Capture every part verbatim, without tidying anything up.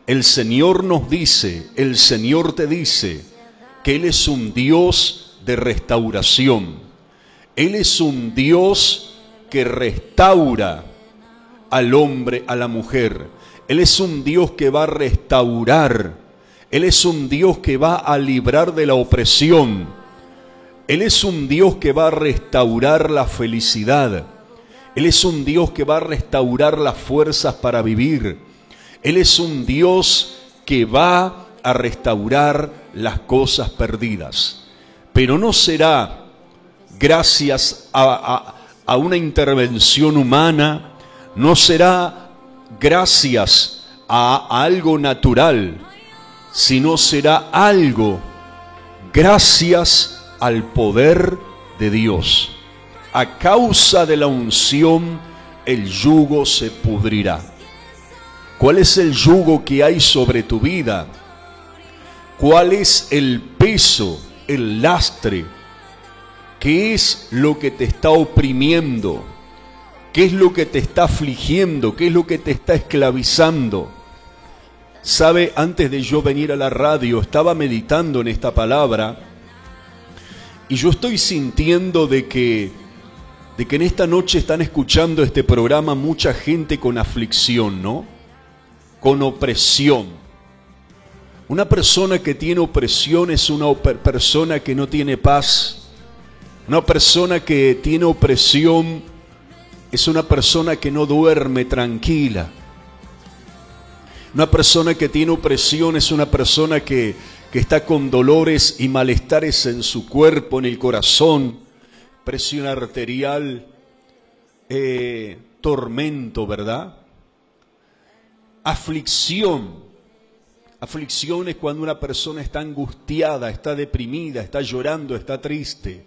El Señor nos dice, el Señor te dice que Él es un Dios de restauración. Él es un Dios que restaura al hombre, a la mujer. Él es un Dios que va a restaurar. Él es un Dios que va a librar de la opresión. Él es un Dios que va a restaurar la felicidad. Él es un Dios que va a restaurar las fuerzas para vivir. Él es un Dios que va a restaurar las cosas perdidas. Pero no será gracias a, a, a una intervención humana, no será gracias a, a algo natural, sino será algo gracias al poder de Dios. A causa de la unción, el yugo se pudrirá. ¿Cuál es el yugo que hay sobre tu vida? ¿Cuál es el peso, el lastre? ¿Qué es lo que te está oprimiendo? ¿Qué es lo que te está afligiendo? ¿Qué es lo que te está esclavizando? Sabe, antes de yo venir a la radio, estaba meditando en esta palabra y yo estoy sintiendo de que, de que en esta noche están escuchando este programa mucha gente con aflicción, ¿no? Con opresión. Una persona que tiene opresión es una persona que no tiene paz. Una persona que tiene opresión es una persona que no duerme tranquila. Una persona que tiene opresión es una persona que, que está con dolores y malestares en su cuerpo, en el corazón, presión arterial, eh, tormento, ¿verdad? Aflicción. Aflicción es cuando una persona está angustiada, está deprimida, está llorando, está triste.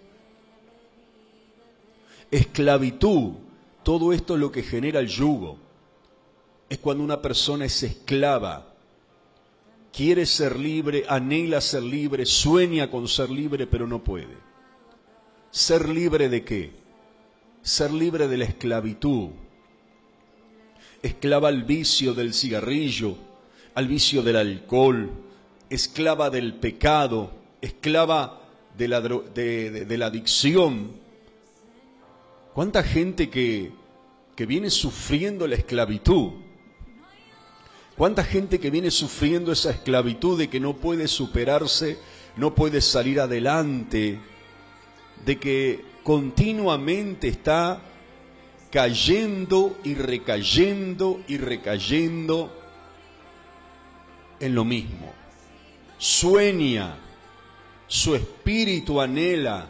Esclavitud, todo esto es lo que genera el yugo. Es cuando una persona es esclava, quiere ser libre, anhela ser libre, sueña con ser libre, pero no puede. ¿Ser libre de qué? Ser libre de la esclavitud. Esclava al vicio del cigarrillo, al vicio del alcohol, esclava del pecado, esclava de la, de, de, de la adicción. ¿Cuánta gente que, que viene sufriendo la esclavitud? ¿Cuánta gente que viene sufriendo esa esclavitud de que no puede superarse, no puede salir adelante, de que continuamente está cayendo y recayendo y recayendo en lo mismo? Sueña, su espíritu anhela,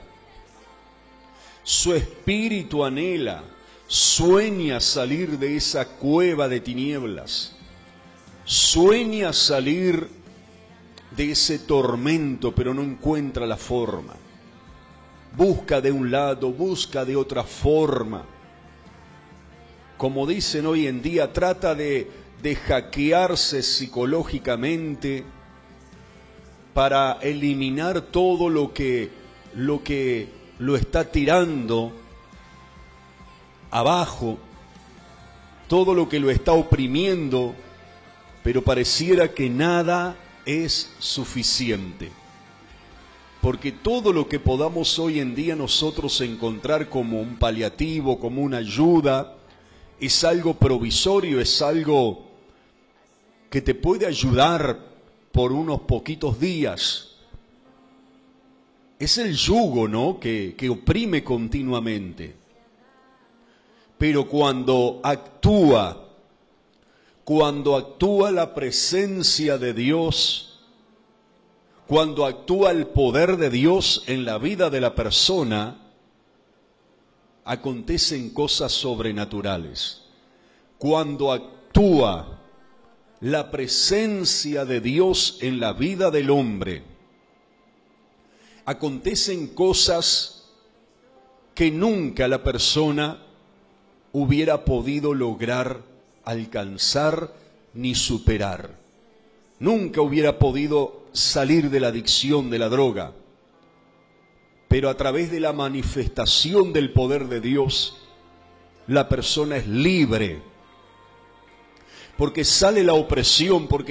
su espíritu anhela, sueña salir de esa cueva de tinieblas, sueña salir de ese tormento, pero no encuentra la forma. Busca de un lado, busca de otra forma. Como dicen hoy en día, trata de, de hackearse psicológicamente para eliminar todo lo que, lo que lo está tirando abajo, todo lo que lo está oprimiendo, pero pareciera que nada es suficiente. Porque todo lo que podamos hoy en día nosotros encontrar como un paliativo, como una ayuda, es algo provisorio, es algo que te puede ayudar por unos poquitos días. Es el yugo, ¿no?, que, que oprime continuamente. Pero cuando actúa, cuando actúa la presencia de Dios, cuando actúa el poder de Dios en la vida de la persona, acontecen cosas sobrenaturales. Cuando actúa la presencia de Dios en la vida del hombre, acontecen cosas que nunca la persona hubiera podido lograr alcanzar ni superar. Nunca hubiera podido salir de la adicción de la droga. Pero a través de la manifestación del poder de Dios, la persona es libre. Porque sale la opresión, porque